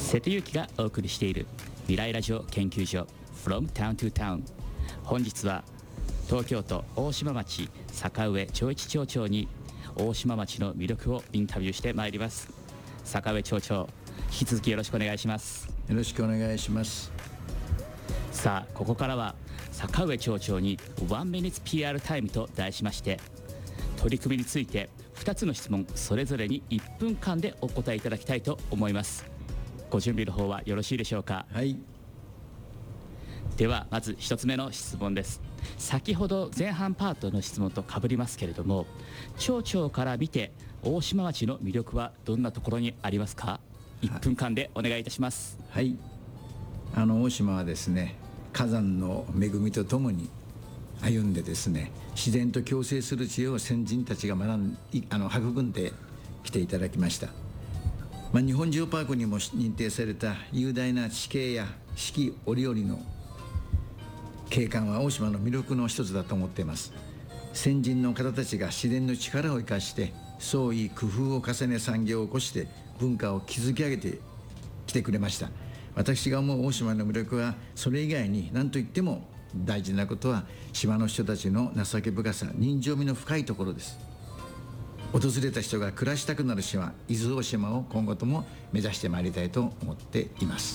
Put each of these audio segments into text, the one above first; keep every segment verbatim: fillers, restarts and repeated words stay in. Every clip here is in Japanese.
瀬戸幸がお送りしている未来ラジオ研究所 From Town to Town。 本日は東京都大島町坂上長一町長に大島町の魅力をインタビューしてまいります。坂上町長、引き続きよろしくお願いします。 よろしくお願いします。 さあ、ここからは坂上町長にワンミニッツ ピーアール タイムと題しまして、取り組みについてふたつの質問それぞれにいっぷんかんでお答えいただきたいと思います。ご準備の方はよろしいでしょうか。 はい。 ではまずひとつめの質問です。先ほど前半パートの質問と被りますけれども、町長から見て大島町の魅力はどんなところにありますか。いっぷんかんでお願いいたします。 はい、あの大島はですね、火山の恵みとともに歩んでですね、自然と共生する知恵を先人たちが学んあの育んできていただきました。まあ、日本ジオパークにも認定された雄大な地形や四季折々の景観は大島の魅力の一つだと思っています。先人の方たちが自然の力を生かして創意工夫を重ね産業を起こして文化を築き上げてきてくれました。私が思う大島の魅力はそれ以外に何といっても大事なことは島の人たちの情け深さ、人情味の深いところです。訪れた人が暮らしたくなる島、伊豆大島を今後とも目指してまいりたいと思っています。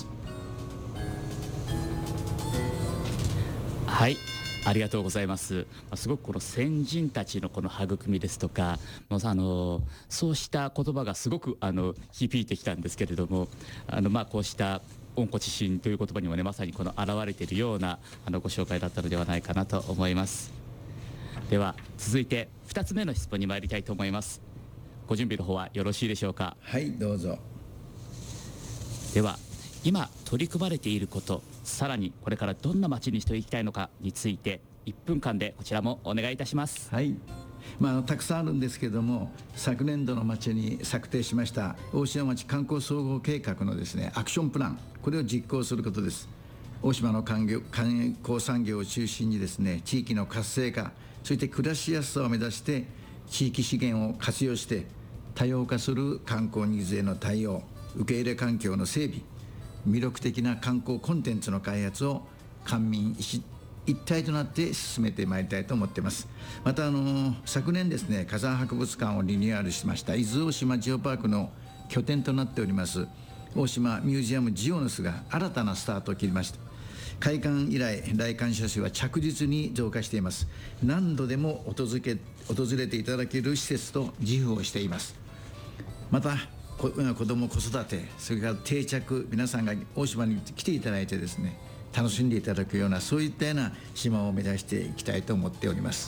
はい、ありがとうございます。すごくこの先人たちのこの育みですとか、もうあのそうした言葉がすごくあの響いてきたんですけれども、あのまあこうした温故知新という言葉にもね、まさにこの現れているようなあのご紹介だったのではないかなと思います。では続いてふたつめの質問に参りたいと思います。ご準備の方はよろしいでしょうか。 はい、どうぞ。 では今取り組まれていること、さらにこれからどんな町にしていきたいのかについていっぷんかんでこちらもお願いいたします。 はい、まあ、たくさんあるんですけれども、昨年度の町に策定しました大島町観光総合計画のですねアクションプラン、これを実行することです。大島の観業観光産業を中心にですね、地域の活性化、そして暮らしやすさを目指して地域資源を活用して多様化する観光ニーズへの対応、受け入れ環境の整備、魅力的な観光コンテンツの開発を官民一一体となって進めてまいりたいと思っています。またあの昨年ですね、火山博物館をリニューアルしました伊豆大島ジオパークの拠点となっております大島ミュージアムジオヌスが新たなスタートを切りました。開館以来来館者数は着実に増加しています。何度でも訪れ訪れていただける施設と自負をしています。また子ども子育て、それから定着、皆さんが大島に来ていただいてですね、楽しんでいただくような、そういったような島を目指していきたいと思っております。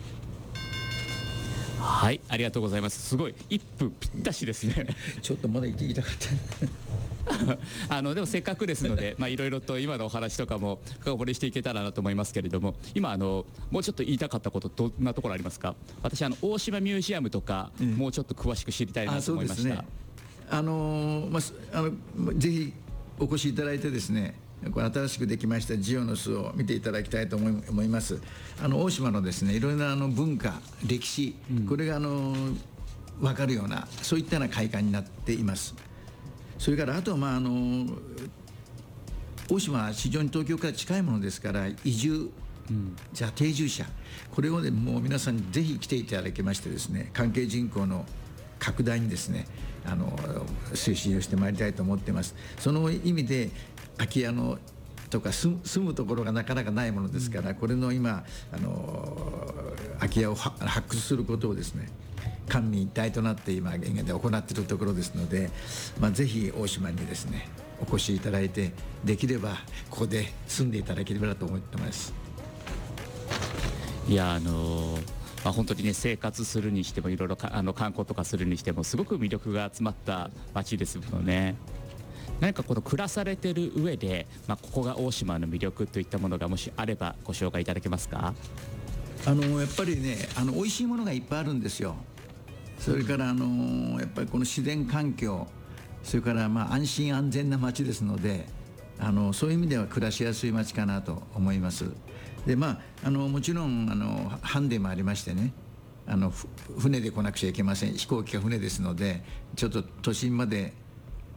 はい、ありがとうございます。すごいいっぷんぴったしですねちょっとまだ言ってきたかったあのでもせっかくですので、まあいろいろと今のお話とかも深掘りしていけたらなと思いますけれども、今あのもうちょっと言いたかったこと、どんなところありますか。私あの大島ミュージアムとか、うん、もうちょっと詳しく知りたいなと思いました。 あのーまあ、あのぜひお越しいただいてですね、これ新しくできましたジオノスを見ていただきたいと思い、思います。あの大島のですね、いろいろなあの文化、歴史、うん、これがあの分かるような、そういったような会館になっています。それからあとは、まあ、あの大島は非常に東京から近いものですから、移住、うん、じゃあ定住者、これを、ね、もう皆さんにぜひ来ていただきましてですね、関係人口の拡大にですね、あの推進をしてまいりたいと思っています。その意味で空き家のとか住むところがなかなかないものですから、うん、これの今あの空き家を発掘することをですね、官民一体となって今現在で行っているところですので、まあ、ぜひ大島にですねお越しいただいて、できればここで住んでいただければと思ってます。 いやあのーまあ、本当にね、生活するにしてもいろいろあの観光とかするにしてもすごく魅力が詰まった街ですもんね。何かこの暮らされてる上で、まあ、ここが大島の魅力といったものがもしあればご紹介いただけますか。 あのやっぱりね、あの美味しいものがいっぱいあるんですよ。それからあのやっぱりこの自然環境、それからまあ安心安全な街ですので、あのそういう意味では暮らしやすい街かなと思います。で、まあ、あのもちろんあのハンデもありましてね、あの船で来なくちゃいけません。飛行機が船ですので、ちょっと都心まで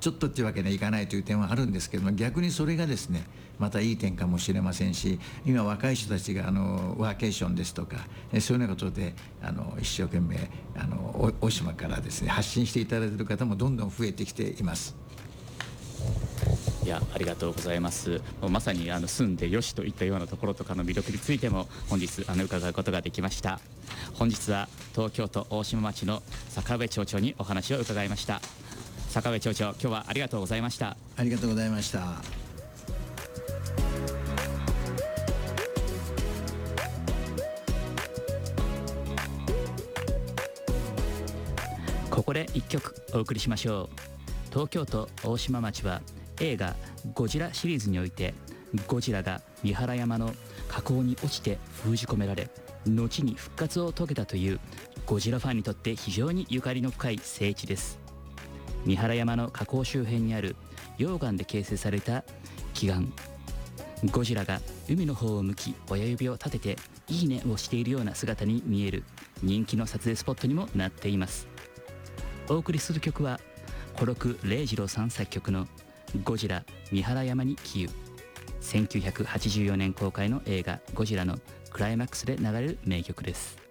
ちょっとっていうわけにはいかないという点はあるんですけども、逆にそれがですねまたいい点かもしれませんし、今若い人たちがあのワーケーションですとかそういうようなことであの一生懸命あの大島からですね発信していただいている方もどんどん増えてきています。 いや、ありがとうございます。もうまさにあの住んでよしといったようなところとかの魅力についても本日あの伺うことができました。本日は東京都大島町の坂上町長にお話を伺いました。坂上町長、今日はありがとうございました。 ありがとうございました。 ここで一曲お送りしましょう。東京都大島町は映画ゴジラシリーズにおいてゴジラが三原山の火口に落ちて封じ込められ後に復活を遂げたというゴジラファンにとって非常にゆかりの深い聖地です。三原山の火口周辺にある溶岩で形成された奇岩、ゴジラが海の方を向き親指を立てていいねをしているような姿に見える人気の撮影スポットにもなっています。お送りする曲は小六礼二郎さん作曲のゴジラ三原山に消ゆ、せんきゅうひゃくはちじゅうよねん公開の映画ゴジラのクライマックスで流れる名曲です。